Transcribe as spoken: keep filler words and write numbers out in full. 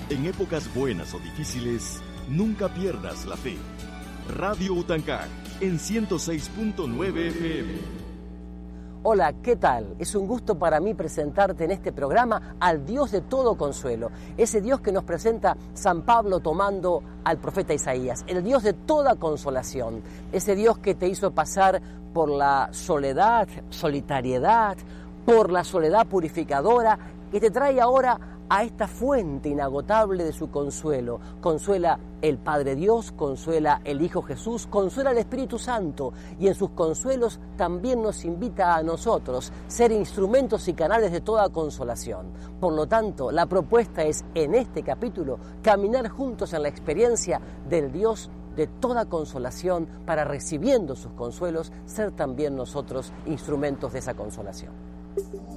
En épocas buenas o difíciles, nunca pierdas la fe. Radio Utancá, en ciento seis punto nueve F M. Hola, ¿qué tal? Es un gusto para mí presentarte en este programa al Dios de todo consuelo, ese Dios que nos presenta San Pablo tomando al profeta Isaías, el Dios de toda consolación, ese Dios que te hizo pasar por la soledad, solitariedad, por la soledad purificadora, que te trae ahora a esta fuente inagotable de su consuelo. Consuela el Padre Dios, consuela el Hijo Jesús, consuela el Espíritu Santo, y en sus consuelos también nos invita a nosotros ser instrumentos y canales de toda consolación. Por lo tanto, la propuesta es, en este capítulo, caminar juntos en la experiencia del Dios de toda consolación, para, recibiendo sus consuelos, ser también nosotros instrumentos de esa consolación.